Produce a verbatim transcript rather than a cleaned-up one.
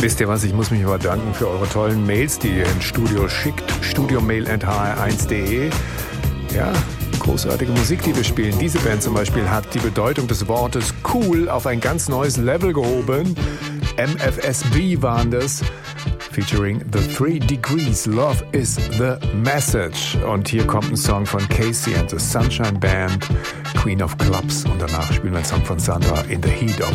Wisst ihr was, ich muss mich aber danken für eure tollen Mails, die ihr ins Studio schickt. studiomail at h r eins punkt de. Ja, großartige Musik, die wir spielen. Diese Band zum Beispiel hat die Bedeutung des Wortes cool auf ein ganz neues Level gehoben. M F S B waren das. Featuring The Three Degrees, Love is the Message. Und hier kommt ein Song von Casey and the Sunshine Band, Queen of Clubs. Und danach spielen wir einen Song von Sandra, In the Heat of